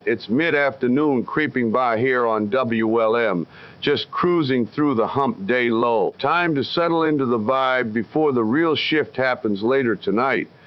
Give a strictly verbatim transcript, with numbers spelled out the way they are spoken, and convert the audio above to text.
It's mid-afternoon creeping by here on W L M, just cruising through the hump day lull. Time to settle into the vibe before the real shift happens later tonight.